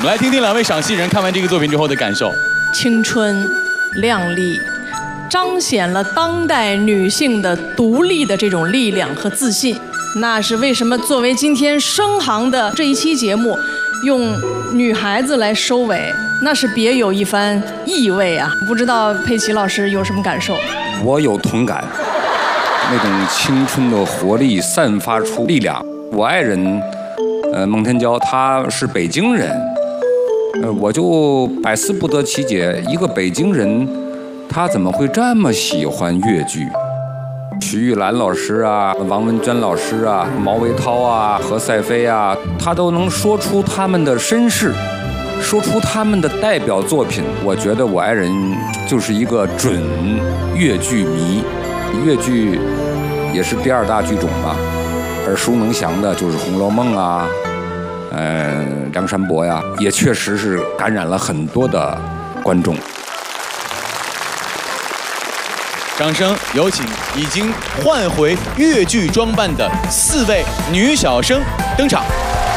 们来听听两位赏析人看完这个作品之后的感受。 青春、靓丽，彰显了当代女性的独立的这种力量和自信。那是为什么作为今天升航的这一期节目，用女孩子来收尾，那是别有一番意味啊！不知道佩奇老师有什么感受？ 我有同感，那种青春的活力散发出力量。我爱人，孟天娇，她是北京人，我就百思不得其解，一个北京人，他怎么会这么喜欢越剧？徐玉兰老师啊，王文娟老师啊，毛维涛啊，何赛飞啊，他都能说出他们的身世，说出他们的代表作品。我觉得我爱人就是一个准越剧迷，越剧也是第2大剧种嘛，耳熟能详的就是《红楼梦》啊，梁山伯呀，也确实是感染了很多的观众。 掌声有请已经换回越剧装扮的4位女小生登场。